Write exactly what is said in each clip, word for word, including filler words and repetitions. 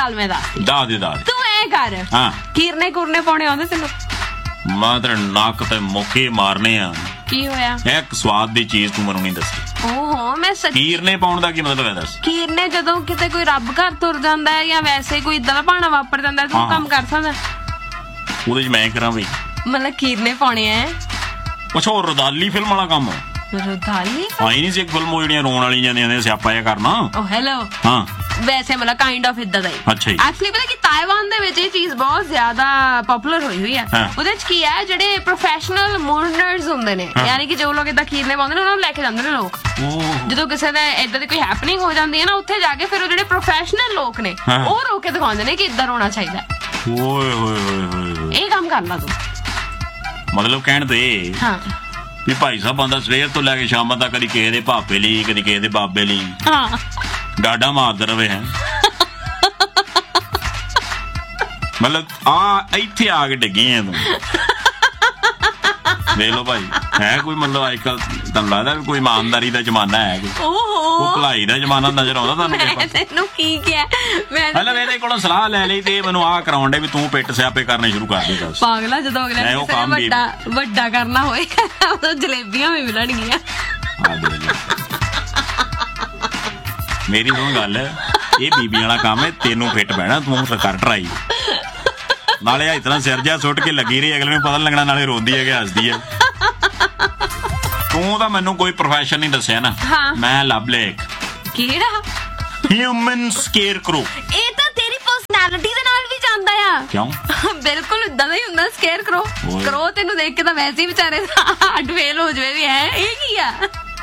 ਗੱਲ ਮੈਂ ਦੱਸਦੀ। ਦੱਸ ਦੇ ਦੱਸ। ਤੂੰ ਐ ਕਰ, ਹਾਂ, ਕੀਰਨੇ ਕੁਰਨੇ ਪਾਉਣੇ ਆਉਂਦੇ ਤੈਨੂੰ? ਮੈਂ ਤੇਰੇ ਨੱਕ ਤੇ ਮੁੱਕੇ ਮਾਰਨੇ ਆ। ਕੀ ਹੋਇਆ? ਇੱਕ ਸਵਾਦ ਦੀ ਚੀਜ਼ ਤੂੰ ਮੈਨੂੰ ਨਹੀਂ ਦੱਸੀ। ਓਹੋ, ਮੈਂ ਸੱਚੀ। ਕੀਰਨੇ ਪਾਉਣ ਦਾ ਕੀ ਮਤਲਬ ਹੈ ਦੱਸ? ਕੀਰਨੇ ਜਦੋਂ ਕਿਤੇ ਕੋਈ ਰੱਬ ਘਰ ਤੁਰ ਜਾਂਦਾ ਹੈ ਜਾਂ ਵੈਸੇ ਕੋਈ ਇਦਾਂ ਦਾ ਭਾਣਾ ਵਾਪਰ ਜਾਂਦਾ, ਤੂੰ ਕੰਮ ਕਰ ਸਕਦਾ ਉਹਦੇ ਚ? ਮੈਂ ਕਰਾਂ ਬਈ, ਮਤਲਬ ਕੀਰਨੇ ਪਾਉਣੇ ਐ? ਅੱਛਾ, ਉਹ ਰਦਾਲੀ ਫਿਲਮ ਵਾਲਾ ਕੰਮ? ਰਦਾਲੀ ਆਈ ਨਹੀਂ ਸੀ ਇੱਕ ਫਿਲਮ ਉਹ ਜਿਹੜੀਆਂ ਰੋਣ ਵਾਲੀ ਜਾਂਦੀਆਂ ਨੇ, ਸਿਆਪਾ ਜਿਹਾ ਕਰਨਾ। ਓ ਹੈਲੋ। ਹਾਂ, ਵੈਸੇ ਮਤਲਬ ਕਾਈਂਡ ਆਫ ਇਦਾਂ ਦਾ ਹੀ। ਅੱਛਾ ਜੀ। ਐਕਚੁਅਲੀ ਪਤਾ ਕਿ ਤਾਇਵਾਨ ਦੇ ਵਿੱਚ ਇਹ ਚੀਜ਼ ਬਹੁਤ ਜ਼ਿਆਦਾ ਪਪੂਲਰ ਹੋਈ ਹੋਈ ਹੈ। ਉਹਦੇ ਚ ਕੀ ਹੈ, ਜਿਹੜੇ ਪ੍ਰੋਫੈਸ਼ਨਲ ਮੋਰਨਰਸ ਹੁੰਦੇ ਨੇ, ਯਾਨੀ ਕਿ ਜੋ ਲੋਕ ਏਦਾਂ ਕੀਰਨੇ ਪਾਉਂਦੇ ਨੇ, ਉਹਨਾਂ ਨੂੰ ਲੈ ਕੇ ਜਾਂਦੇ ਨੇ ਲੋਕ। ਜਦੋਂ ਕਿਸੇ ਦਾ ਏਦਾਂ ਦੀ ਕੋਈ ਹੈਪਨਿੰਗ ਹੋ ਜਾਂਦੀ ਹੈ ਨਾ, ਉੱਥੇ ਜਾ ਕੇ ਫਿਰ ਉਹ ਜਿਹੜੇ ਪ੍ਰੋਫੈਸ਼ਨਲ ਲੋਕ ਨੇ ਉਹ ਰੋ ਕੇ ਦਿਖਾਉਂਦੇ ਨੇ ਕਿ ਏਦਾਂ ਰੋਣਾ ਚਾਹੀਦਾ। ਓਏ ਹੋਏ ਹੋਏ ਹੋਏ, ਇਹ ਕੰਮ ਕਰ ਲਾ ਤੂੰ। ਮਤਲਬ ਕਹਿਣ ਤੇ ਹਾਂ ਵੀ ਭਾਈ ਸਾਹਿਬ ਬੰਦਾ ਸਵੇਰ ਤੋਂ ਲੈ ਕੇ ਸ਼ਾਮਾਂ ਤੱਕ ਕਦੀ ਕਿਸੇ ਦੇ ਭਾਪੇ ਲਈ, ਕਦੀ ਕਿਸੇ ਦੇ ਬਾਬੇ ਲਈ ਹਾਂ ਡਾਡਾ ਮਾਰਦਾ ਰਵੇ ਹੈ। ਮਤਲਬ ਆ ਇੱਥੇ ਆ ਕੇ ਡਿੱਗੀ ਹੈ ਤੂੰ। ਵੇਖ ਲੋ ਭਾਈ, ਹੈ ਕੋਈ ਮਤਲਬ ਅੱਜ ਕੱਲ ਤੁਹਾਨੂੰ ਲੱਗਦਾ ਵੀ ਕੋਈ ਇਮਾਨਦਾਰੀ ਦਾ ਜ਼ਮਾਨਾ ਹੈ? ਉਹ ਭਲਾਈ ਦਾ ਜ਼ਮਾਨਾ ਨਜ਼ਰ ਆਉਂਦਾ ਤੁਹਾਨੂੰ? ਤੈਨੂੰ ਕੀ ਕਿਹਾ ਮੈਂ? ਮਤਲਬ ਇਹਦੇ ਕੋਲੋਂ ਸਲਾਹ ਲੈ ਲਈ ਤੇ ਮੈਨੂੰ ਆਹ ਕਰਾਉਣ ਡੇ ਵੀ ਤੂੰ ਪਿੱਟ ਸਿਆਪੇ ਕਰਨੇ ਸ਼ੁਰੂ ਕਰ ਦੇ। ਦੱਸ ਪਾਗਲਾ, ਜਦੋਂ ਅਗਲੇ ਵੱਡਾ ਵੱਡਾ ਕਰਨਾ ਹੋਏ ਉਦੋਂ ਜਲੇਬੀਆਂ ਵੀ ਮਿਲਣਗੀਆਂ। ਮੇਰੀ ਸੁਣ ਗੱਲ, ਇਹ ਬੀਬੀਆਂ ਵਾਲਾ ਕੰਮ ਹੈ, ਤੈਨੂੰ ਫਿੱਟ ਬਹਿਣਾ, ਤੂੰ ਕਰ ਟਰਾਈ। ਨਾਲੇ ਇਸ ਤਰ੍ਹਾਂ ਸਿਰ ਜਿਹਾ ਸੁੱਟ ਕੇ ਲੱਗੀ ਰਹੀ, ਅਗਲੇ ਨੂੰ ਪਤਾ ਲੱਗਣਾ, ਨਾਲੇ ਰੋਂਦੀ ਹੈ ਕਿ ਹੱਸਦੀ ਹੈ। ਤੂੰ ਤਾਂ ਮੈਨੂੰ ਕੋਈ ਪ੍ਰੋਫੈਸ਼ਨ ਨਹੀਂ ਦੱਸਿਆ ਨਾ। ਮੈਂ ਲੱਭ ਲਿਆ ਇੱਕ। ਕਿਹੜਾ? ਹਿਊਮਨ ਸਕੇਅਰਕਰੋ। ਇਹ ਤਾਂ ਤੇਰੀ ਪਰਸਨੈਲਿਟੀ ਦੇ ਨਾਲ ਵੀ ਜਾਂਦਾ ਆ। ਕਿਉਂ? ਬਿਲਕੁਲ ਇਦਾਂ ਦਾ ਹੀ ਹੁੰਦਾ ਸਕੇਅਰਕਰੋ। ਕਰੋ ਤੈਨੂੰ ਦੇਖ ਕੇ ਤਾਂ ਵੈਸੇ ਹੀ ਵਿਚਾਰੇ ਹੱਡ ਫੇਲ ਹੋ ਜਵੇ ਵੀ ਹੈ। ਇਹ ਕੀ ਆ?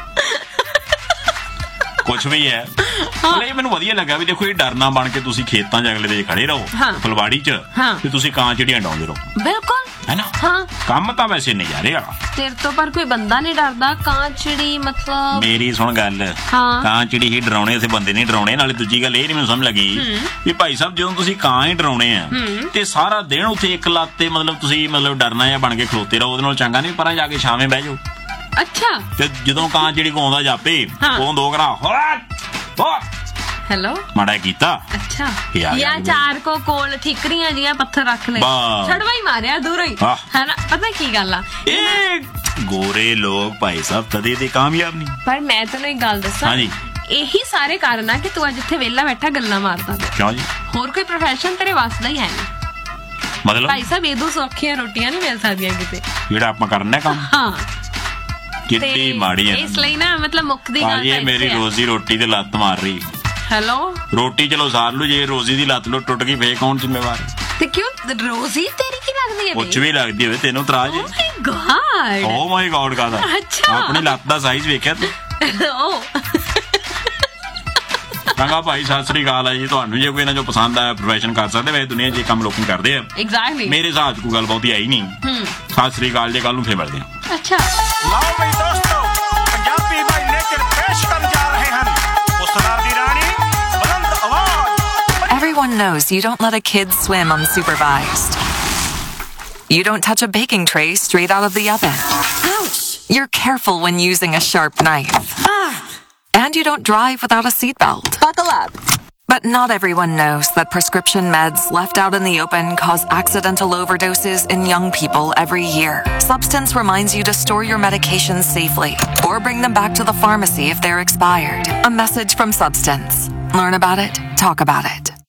ਕੁਛ ਵੀ ਹੈ। ਇਹ ਮੈਨੂੰ ਵਧੀਆ ਲੱਗਾ ਵੀ ਦੇਖੋ, ਇਹ ਡਰਨਾ ਬਣ ਕੇ ਤੁਸੀਂ ਖੇਤਾਂ ਚ ਅਗਲੇ ਦੇ ਖੜੇ ਰਹੋ, ਫੁਲਵਾੜੀ ਚ, ਤੇ ਤੁਸੀਂ ਕਾਂ ਚਿੜੀਆਂ ਡਾਉਂਦੇ ਰਹੋ। ਬਿਲਕੁਲ ਹੈ ਨਾ? ਹਾਂ, ਕੰਮ ਤਾਂ ਵੈਸੇ ਨਜ਼ਾਰੇ ਵਾਲਾ। ਤੇਰੇ ਤੋਂ ਪਰ ਕੋਈ ਬੰਦਾ ਨਹੀਂ ਡਰਦਾ? ਕਾਂ ਚਿੜੀ ਮਤਲਬ? ਮੇਰੀ ਸੁਣ ਗੱਲ, ਕਾਂ ਚਿੜੀ ਹੀ ਡਰਾਉਣੇ, ਅਸੀਂ ਬੰਦੇ ਨਹੀਂ ਡਰਾਉਣੇ। ਨਾਲੇ ਦੂਜੀ ਗੱਲ ਇਹ ਨਹੀਂ ਮੈਨੂੰ ਸਮਝ ਲੱਗੀ ਵੀ ਭਾਈ ਸਾਹਿਬ ਜਦੋਂ ਤੁਸੀਂ ਕਾਂ ਹੀ ਡਰਾਉਣੇ ਆ ਤੇ ਸਾਰਾ ਦਿਨ ਉੱਥੇ ਇੱਕ ਲੱਤ ਤੇ ਮਤਲਬ ਤੁਸੀਂ ਮਤਲਬ ਡਰਨਾ ਜਾਂ ਬਣ ਕੇ ਖਲੋਤੇ ਰਹੋ, ਉਹਦੇ ਨਾਲ ਚੰਗਾ ਨਹੀਂ ਪਰਾਂ ਜਾ ਕੇ ਛਾਵੇਂ ਬਹਿ ਜਾਓ। ਅੱਛਾ। ਤੇ ਜਦੋਂ ਕਾਂ ਚਿੜੀ ਕੋ ਆਉਂਦਾ ਜਾਪੇ, ਉਹ ਦੋ ਘਰਾ ਹੈਲੋ ਮਾੜਾ ਕੀਤਾ। ਅੱਛਾ, ਜਾਂ ਚਾਰ ਕੋ ਕੋਲ ਠੀਕਰੀਆਂ ਜੀਆਂ ਪੱਥਰ ਰੱਖ ਲੈ, ਛੜਵਾ ਹੀ ਮਾਰਿਆ ਦੂਰੋਂ ਹੀ, ਹੈ ਨਾ? ਪਤਾ ਕੀ ਗੱਲ ਆ, ਇਹ ਗੋਰੇ ਲੋਕ ਭਾਈ ਸਾਹਿਬ ਕਦੇ ਤੇ ਕਾਮਯਾਬ ਨਹੀਂ। ਪਰ ਮੈਂ ਤੈਨੂੰ ਇੱਕ ਗੱਲ ਦੱਸਾਂ, ਹਾਂਜੀ, ਇਹੀ ਸਾਰੇ ਕਾਰਨ ਆ ਕਿ ਤੂੰ ਅੱਜ ਇੱਥੇ ਵਿਹਲਾ ਬੈਠਾ ਗੱਲਾਂ ਮਾਰਦਾ। ਕਿਉਂ ਜੀ? ਹੋਰ ਕੋਈ ਪ੍ਰੋਫੈਸ਼ਨ ਤੇਰੇ ਵਾਸਤੇ ਹੀ ਹੈ ਨਹੀਂ। ਮਤਲਬ ਭਾਈ ਸਾਹਿਬ ਇਹ ਦੋ ਸੌਖੀਆਂ ਰੋਟੀਆਂ ਨਹੀਂ ਮਿਲ ਸਕਦੀਆਂ ਕਿਤੇ, ਜਿਹੜਾ ਆਪਾਂ ਕਰਨਾ ਕੰਮ। ਹਾਂ, ਕਿੱਡੀ ਮਾੜੀ ਹੈ ਇਸ ਲਈ ਨਾ, ਮਤਲਬ ਮੁੱਕਦੀ ਗੱਲ ਇਹ ਮੇਰੀ ਰੋਜ਼ੀ ਰੋਟੀ ਤੇ ਲੱਤ ਮਾਰ ਰਹੀ। ਹੈਲੋ, ਰੋਟੀ ਚਲੋ ਸਾਰ ਲੂ, ਜੇ ਰੋਜ਼ੀ ਦੀ ਲੱਤ ਲੋ ਟੁੱਟ ਗਈ ਫੇਰ ਕੌਣ ਜ਼ਿੰਮੇਵਾਰ? ਤੇ ਕਿਉਂ ਰੋਜ਼ੀ ਤੇਰੀ ਕੀ ਲੱਗਦੀ ਹੈ? ਕੁਛ ਵੀ ਲੱਗਦੀ ਹੋਵੇ ਤੈਨੂੰ ਤਰਾਜ। ਓ ਮਾਈ ਗॉड, ਓ ਮਾਈ ਗॉड ਕਾਦਾ? ਅੱਛਾ, ਆਪਣੀ ਲੱਤ ਦਾ ਸਾਈਜ਼ ਵੇਖਿਆ ਤੂੰ? ਓ ਚੰਗਾ ਭਾਈ, ਸਤਿ ਸ੍ਰੀ ਅਕਾਲ ਹੈ ਜੀ। ਤੁਹਾਨੂੰ ਜੇ ਕੋਈ ਇਹਨਾਂ ਜੋ ਪਸੰਦ ਆਇਆ ਪ੍ਰੋਫੈਸ਼ਨ ਕਰ ਸਕਦੇ, ਵੈਸੇ ਦੁਨੀਆ 'ਚ ਇਹ ਕੰਮ ਲੋਕੀ ਕਰਦੇ ਆ। ਐਗਜ਼ੈਕਟਲੀ। ਮੇਰੇ ਹਿਸਾਬ 'ਚ ਕੋਈ ਗੱਲ ਬਹੁਤੀ ਆਈ ਨਹੀਂ। ਸਤਿ ਸ੍ਰੀ ਅਕਾਲ ਜੀ, ਕੱਲ ਨੂੰ ਫੇਰ ਮਿਲਦੇ ਹਾਂ। ਅੱਛਾ, ਲਓ ਬਈ ਦੋਸਤੋ, ਪੰਜਾਬੀ ਭਾਈ ਲੇਕਰ ਪੇਸ਼ ਕਰਨ ਜਾ ਰਹੇ ਹਨ ਉਸਤਾਦ ਦੀ ਰਾਣੀ ਬੁਲੰਦ ਆਵਾਜ਼। Everyone knows you don't let a kid swim unsupervised. You don't touch a baking tray straight out of the oven. Ouch! You're careful when using a sharp knife. Ah! And you don't drive without a seatbelt. Buckle up. But not everyone knows that prescription meds left out in the open cause accidental overdoses in young people every year. Substance reminds you to store your medications safely or bring them back to the pharmacy if they're expired. A message from Substance. Learn about it, talk about it.